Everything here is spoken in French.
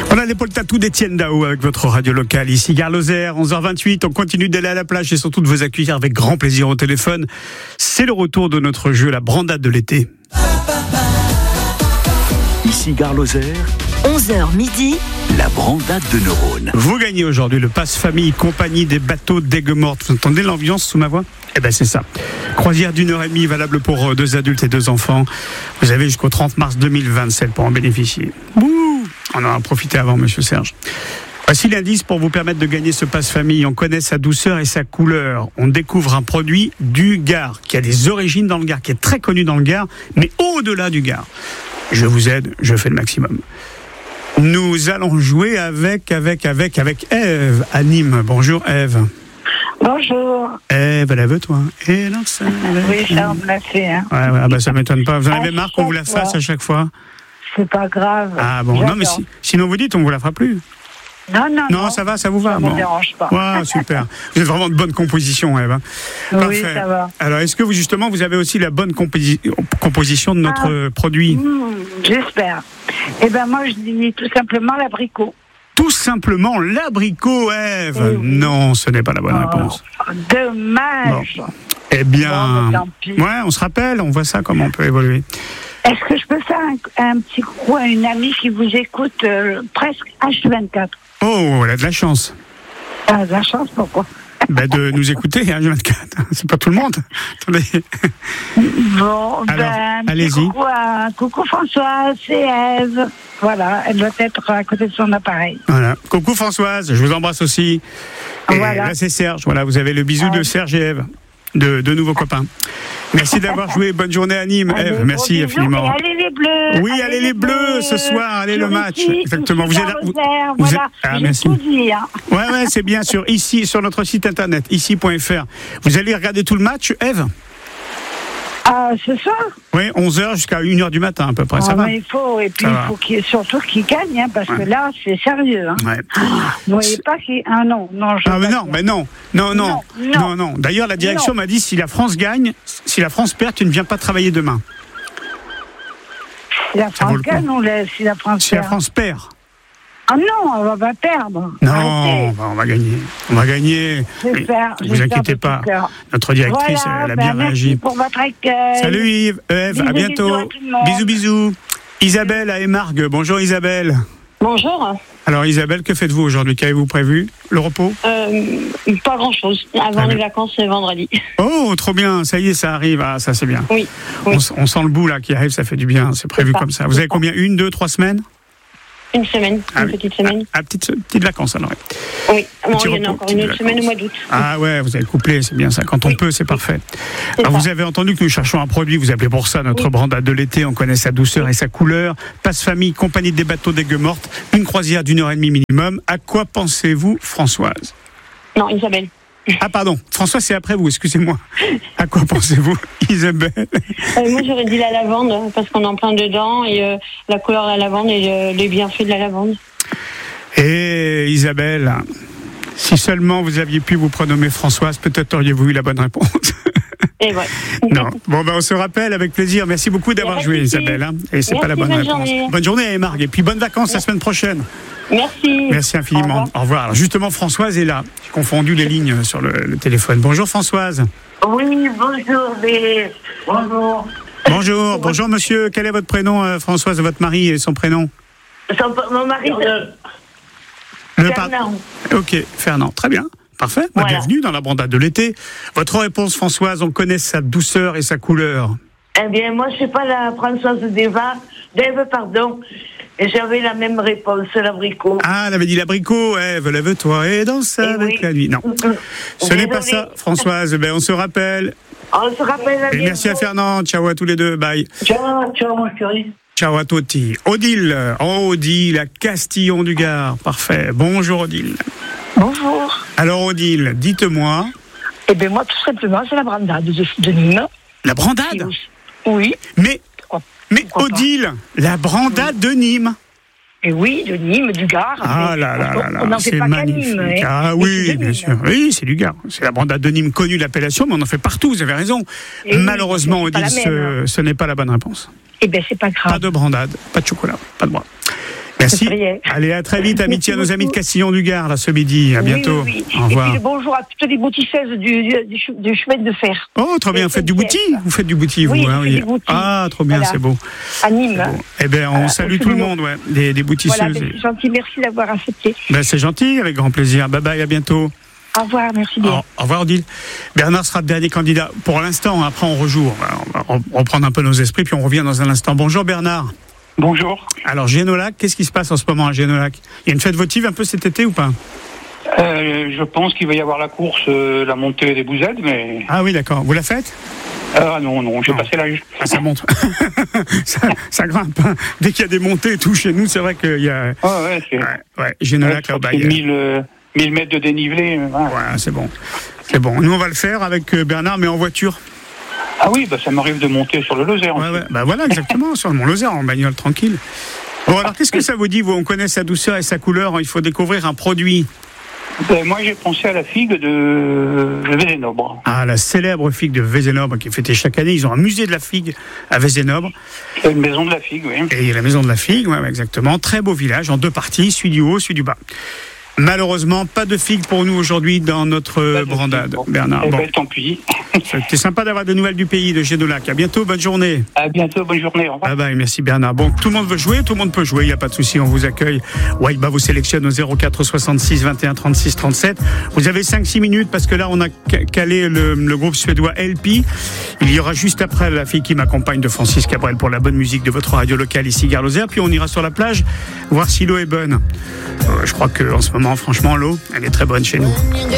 On a l'épaule tatou d'Étienne Dao avec votre radio locale ici, Gare Lozère, 11h28. On continue d'aller à la plage et surtout de vous accueillir avec grand plaisir au téléphone. C'est le retour de notre jeu, la brandade de l'été. Ici Gare Lozère, 11h midi, la brandade de neurones. Vous gagnez aujourd'hui le pass famille compagnie des bateaux d'Aigues-Mortes. Vous entendez l'ambiance sous ma voix ? Eh ben c'est ça. Croisière d'1h30 valable pour 2 adultes et 2 enfants. Vous avez jusqu'au 30 mars 2027 pour en bénéficier. Ouh, on en a profité avant, monsieur Serge. Voici l'indice pour vous permettre de gagner ce pass famille. On connaît sa douceur et sa couleur. On découvre un produit du Gard, qui a des origines dans le Gard, qui est très connu dans le Gard, mais au-delà du Gard. Je vous aide, je fais le maximum. Nous allons jouer avec Ève à Nîmes. Bonjour Ève. Bonjour. Ève, lève-toi. Et non, ça, oui, ça on me l'a fait. Hein. Ouais, bah, ça m'étonne pas. Vous en avez marre qu'on vous la fasse à chaque fois ? C'est pas grave. Ah bon, non mais sinon vous dites on vous la fera plus. Non, ça va, ça vous va. Ça me dérange pas. Ouais, super. Vous êtes vraiment de bonne composition, Ève. Oui, ça va. Alors, est-ce que vous avez aussi la bonne composition de notre produit ? J'espère. Eh ben moi, je dis tout simplement l'abricot. Tout simplement l'abricot, Ève. Oui. Non, ce n'est pas la bonne réponse. Dommage. Bon. Eh bien, tant pis. ouais, on se rappelle, on voit ça, comment on peut évoluer. Est-ce que je peux faire un petit coup à une amie qui vous écoute presque H24 ? Oh, elle a de la chance. Ah, de la chance, pourquoi ? De nous écouter, H24. C'est pas tout le monde. Attendez. Bon, alors, allez-y. Coucou Françoise, c'est Ève. Voilà, elle doit être à côté de son appareil. Voilà. Coucou Françoise, je vous embrasse aussi. Et voilà. Là, c'est Serge. Voilà, vous avez le bisou de Serge et Ève, de nouveaux copains. Merci d'avoir joué. Bonne journée à Nîmes, Ève. Merci infiniment. Et allez les Bleus. Oui, allez les Bleus ce soir. Allez le match. Exactement. Vous êtes Ah, merci. Tout dit, hein. Ouais, c'est bien sûr. Ici, sur notre site internet, ici.fr. Vous allez regarder tout le match, Ève ? Ce soir ? Oui, 11h jusqu'à 1h du matin à peu près. Ça va ? Il faut surtout qu'il gagne, hein, parce que là, c'est sérieux. Hein. Ouais. Vous voyez pas qu'il... Ah non. Non. D'ailleurs, la direction m'a dit, si la France gagne, si la France perd, tu ne viens pas travailler demain. Si la France gagne ou si la France perd ? Si la France perd. Ah non, on va pas perdre. Non, arrêtez. on va gagner. Ne vous inquiétez pas. Notre directrice, elle a bien réagi. Merci pour votre accueil. Salut Yves, Ève, à bientôt. Bisous. Isabelle à Émargues. Bonjour Isabelle. Bonjour. Alors Isabelle, que faites-vous aujourd'hui ? Qu'avez-vous prévu ? Le repos ? Pas grand-chose. Avant les vacances, c'est vendredi. Oh, trop bien. Ça y est, ça arrive. Ah, ça c'est bien. Oui. On sent le bout là qui arrive, ça fait du bien. C'est prévu comme ça. Vous avez combien ? 1, 2, 3 semaines ? Une semaine, petite semaine. Petite vacances alors. Oui, il y en a encore une autre semaine au mois d'août. Ah ouais, vous avez couplé, c'est bien ça. Quand on peut, c'est parfait. Alors vous avez entendu que nous cherchons un produit, vous appelez pour ça notre brandade de l'été, on connaît sa douceur et sa couleur. Passe famille, compagnie des bateaux d'Aigues-Mortes, une croisière d'1h30 minimum. À quoi pensez-vous, Françoise ? Non, Isabelle. Ah pardon, François, c'est après vous, excusez-moi. À quoi pensez-vous, Isabelle ? Moi, j'aurais dit la lavande, parce qu'on est en plein dedans, et la couleur de la lavande et les bienfaits de la lavande. Et Isabelle, si seulement vous aviez pu vous prénommer Françoise, peut-être auriez-vous eu la bonne réponse. Et ouais. Non. Bon, on se rappelle avec plaisir. Merci beaucoup d'avoir joué, Isabelle. Hein. Et c'est pas la bonne réponse. Bonne journée à Émargues. Et puis bonnes vacances la semaine prochaine. Merci. Merci infiniment. Au revoir. Alors justement, Françoise est là. J'ai confondu les lignes sur le téléphone. Bonjour Françoise. Oui, bonjour. Bonjour monsieur. Quel est votre prénom, Françoise, votre mari et son prénom ? Mon mari, Fernand. Ok, Fernand. Très bien. Parfait. Voilà. Bienvenue dans la brandade de l'été. Votre réponse, Françoise, on connaît sa douceur et sa couleur. Eh bien, moi, je ne suis pas la Françoise d'Ève, et j'avais la même réponse, l'abricot. Ah, elle avait dit l'abricot, Ève, lève-toi et danse avec la nuit. Non, ce n'est pas ça, Françoise. On se rappelle. On se rappelle à bientôt. Merci à Fernand. Ciao à tous les deux. Bye. Ciao, mon chéri. Ciao à tutti. Odile, à Castillon du Gard. Parfait. Bonjour, Odile. Bonjour. Alors, Odile, dites-moi. Eh bien, moi, tout simplement, c'est la brandade de Nîmes. La brandade ? Oui. Mais Odile, la brandade de Nîmes. Et oui, de Nîmes, du Gard. Ah là, on n'en fait c'est pas magnifique. qu'à Nîmes. Ah oui, bien sûr. Oui, c'est du Gard. C'est la brandade de Nîmes connue l'appellation, mais on en fait partout, vous avez raison. Et malheureusement, Odile, ce n'est pas la bonne réponse. Eh bien, c'est pas grave. Pas de brandade, pas de chocolat, pas de bois. Merci. Rien. Allez, à très vite. Amitié à nos amis de Castillon-du-Gard, là, ce midi. À bientôt. Oui. Au revoir. Et puis bonjour à toutes les boutisseuses du chemin de fer. Oh, trop bien. Vous faites du bouti? Vous faites du bouti, vous, Oui, hein, je fais du bouti. Ah, trop bien, Voilà. c'est beau. À Nîmes. Bon. Eh bien, on salue tout le monde, ouais. Des boutisseuses. Voilà, c'est gentil, merci d'avoir accepté. Ben, c'est gentil, avec grand plaisir. Bye bye, à bientôt. Au revoir, merci bien. Au revoir, Odile. Bernard sera le dernier candidat pour l'instant. Après, on rejoue. On va reprendre un peu nos esprits, puis on revient dans un instant. Bonjour, Bernard. Bonjour. Alors, Génolac, qu'est-ce qui se passe en ce moment à Génolac? Il y a une fête votive un peu cet été ou pas? Je pense qu'il va y avoir la course, la montée des bouzettes, mais... Ah oui, d'accord. Vous la faites? Ah non, j'ai Non. passé l'âge. Ah, ça monte. ça grimpe. Hein. Dès qu'il y a des montées et tout chez nous, c'est vrai qu'il y a... Ah ouais, c'est... Ouais, Génolac, là, bah, il y a... 1000 mètres de dénivelé. Voilà. Ouais, c'est bon. C'est bon. Nous, on va le faire avec Bernard, mais en voiture. Ah oui, bah, ça m'arrive de monter sur le Lozère. Ouais. Bah voilà, exactement, sur le Mont Lozère, en bagnole tranquille. Bon, alors, qu'est-ce que ça vous dit, vous? On connaît sa douceur et sa couleur, il faut découvrir un produit. Moi, j'ai pensé à la figue de Vézénobre. Ah, la célèbre figue de Vézénobre qui est fêtée chaque année. Ils ont un musée de la figue à Vézénobre. Une maison de la figue, oui. Et il y a la maison de la figue, ouais, exactement. Très beau village, en deux parties, celui du haut, celui du bas. Malheureusement, pas de figue pour nous aujourd'hui dans notre brandade, Bon. Bernard. Eh Bon, ben, tant pis. c'était sympa d'avoir des nouvelles du pays de Génolac. À bientôt, bonne journée. À bientôt, bonne journée. Au revoir. Bye bye, merci Bernard. Bon, tout le monde veut jouer, tout le monde peut jouer, il n'y a pas de souci, on vous accueille. Wildba vous sélectionne au 04 66 21 36 37. Vous avez 5-6 minutes parce que là, on a calé le groupe suédois LP. Il y aura juste après la fille qui m'accompagne de Francis Cabrel pour la bonne musique de votre radio locale ici, Gare Lozère. Puis on ira sur la plage voir si l'eau est bonne. Je crois qu'en ce moment, franchement, l'eau, elle est très bonne chez nous.